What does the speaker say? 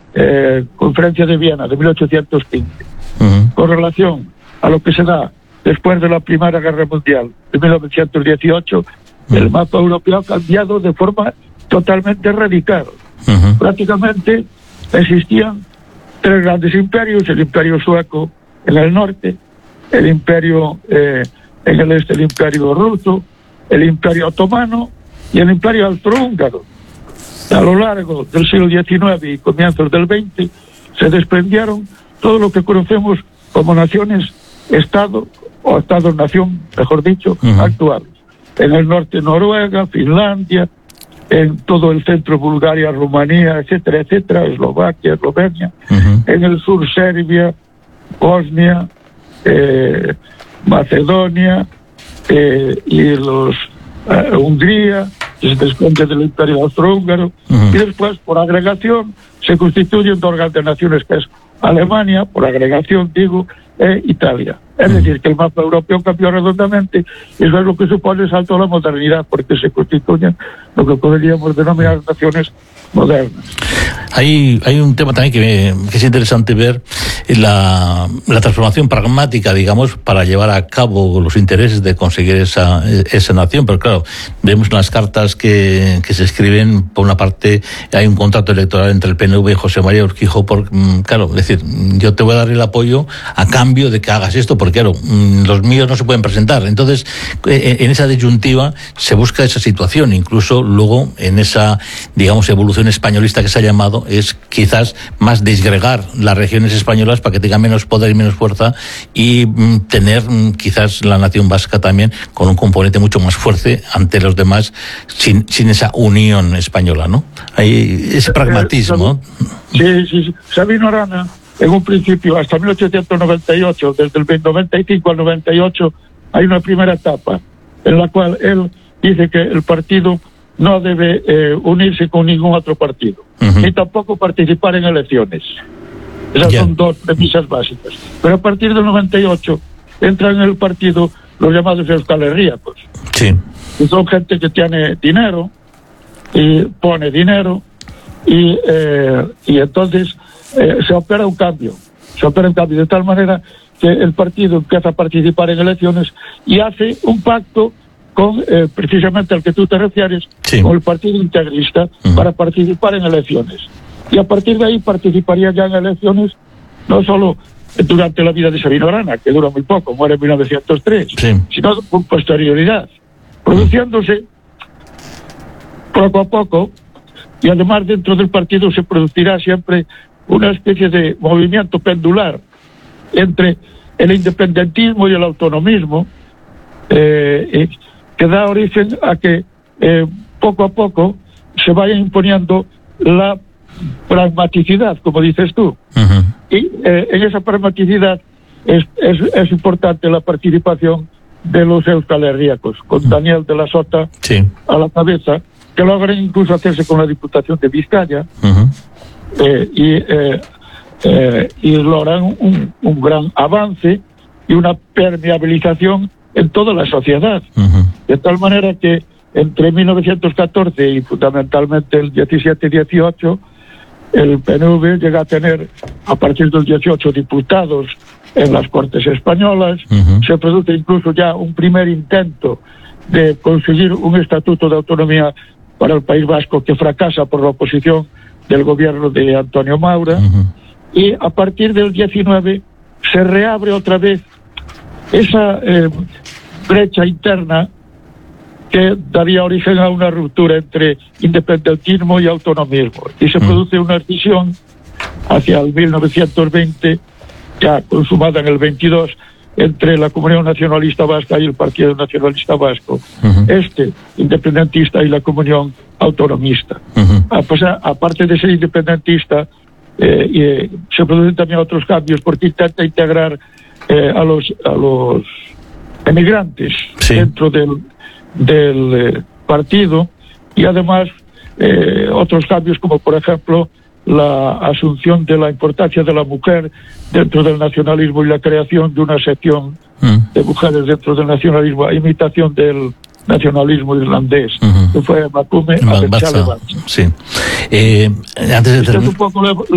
Conferencia de Viena de 1815. Con relación a lo que se da después de la Primera Guerra Mundial de 1918, el mapa europeo ha cambiado de forma totalmente radical. Prácticamente existían tres grandes imperios: el imperio sueco en el norte, el imperio en el este, el imperio ruso, el imperio otomano y el imperio austrohúngaro. A lo largo del siglo XIX y comienzos del XX se desprendieron todo lo que conocemos como naciones-estado, o estados-nación, mejor dicho, actuales. En el norte Noruega, Finlandia, en todo el centro Bulgaria, Rumanía, etcétera, etcétera, Eslovaquia, Eslovenia, en el sur Serbia, Bosnia, Macedonia y Hungría, que se desprende del imperio austrohúngaro, y después, por agregación, se constituyen dos grandes naciones, que es Alemania, por agregación, digo, e Italia. Es decir, que el mapa europeo cambió redondamente, y eso es lo que supone el salto a la modernidad, porque se constituyen lo que podríamos denominar naciones modernas. Hay un tema también que es interesante ver, la transformación pragmática, digamos, para llevar a cabo los intereses de conseguir esa nación. Pero claro, vemos las cartas que se escriben. Por una parte, hay un contrato electoral entre el PNV y José María Urquijo, claro, es decir, yo te voy a dar el apoyo a cambio de que hagas esto, porque claro, los míos no se pueden presentar. Entonces, en esa disyuntiva se busca esa situación. Incluso luego, en esa, digamos, evolución españolista que se ha llamado, es quizás más disgregar las regiones españolas para que tengan menos poder y menos fuerza, y tener quizás la nación vasca también con un componente mucho más fuerte ante los demás, sin esa unión española, ¿no? Hay ese pragmatismo. Sí. Sabino Arana, en un principio, hasta 1898, desde el 95 al 98, hay una primera etapa en la cual él dice que el partido no debe unirse con ningún otro partido, ni tampoco participar en elecciones. Esas son dos premisas básicas. Pero a partir del 98 entran en el partido los llamados euskalherríacos. Sí. Que son gente que tiene dinero y pone dinero, y entonces se opera un cambio. De tal manera que el partido empieza a participar en elecciones y hace un pacto con precisamente al que tú te refieres, con el Partido Integrista, para participar en elecciones. Y a partir de ahí participaría ya en elecciones, no solo durante la vida de Sabino Arana, que dura muy poco, muere en 1903, sino con posterioridad, produciéndose poco a poco, y además dentro del partido se producirá siempre una especie de movimiento pendular entre el independentismo y el autonomismo, que da origen a que poco a poco se vaya imponiendo la pragmaticidad, como dices tú. Y en esa pragmaticidad es importante la participación de los euskalherríacos, con Daniel de la Sota a la cabeza, que logran incluso hacerse con la Diputación de Vizcaya, y logran un gran avance y una permeabilización en toda la sociedad, de tal manera que entre 1914 y fundamentalmente el 17-18, el PNV llega a tener a partir del 18 diputados en las Cortes españolas. Se produce incluso ya un primer intento de conseguir un estatuto de autonomía para el País Vasco, que fracasa por la oposición del gobierno de Antonio Maura, y a partir del 19 se reabre otra vez esa brecha interna que daría origen a una ruptura entre independentismo y autonomismo, y se produce una escisión hacia el 1920, ya consumada en el 22, entre la Comunión Nacionalista Vasca y el Partido Nacionalista Vasco, independentista, y la Comunión Autonomista. Pues aparte de ser independentista, se producen también otros cambios, porque intenta integrar a los emigrantes dentro del partido, y además otros cambios, como por ejemplo la asunción de la importancia de la mujer dentro del nacionalismo y la creación de una sección de mujeres dentro del nacionalismo, a imitación del nacionalismo irlandés, que fue Macume a Antes de terminar.